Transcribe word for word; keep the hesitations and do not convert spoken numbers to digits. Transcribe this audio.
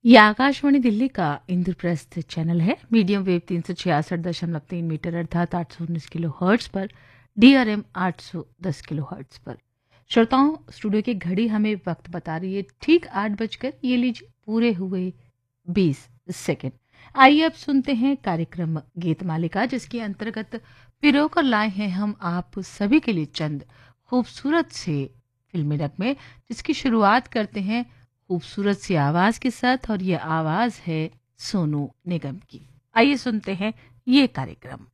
ये आकाशवाणी दिल्ली का इंद्रप्रस्थ चैनल है। मीडियम वेव तीन सौ छियासठ दशमलव तीन मीटर अर्थात आठ सौ उन्नीस किलो हर्ट्स पर, डीआरएम आठ सौ दस किलो हर्ट्स पर। श्रोताओं, स्टूडियो की घड़ी हमें वक्त बता रही है ठीक आठ बजकर ये लीजिए पूरे हुए बीस सेकंड। आइए अब सुनते हैं कार्यक्रम गीत मालिका, जिसके अंतर्गत पिरोकर लाए हैं हम आप सभी के लिए चंद खूबसूरत से फिल्मी नगमे, जिसकी शुरुआत करते हैं खूबसूरत सी आवाज के साथ, और ये आवाज है सोनू निगम की। आइए सुनते हैं ये कार्यक्रम।